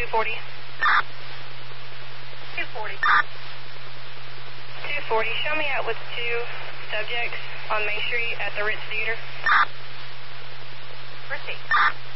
240. 240. 240. Show me out with 2 subjects on Main Street at the Ritz Theater. Proceed.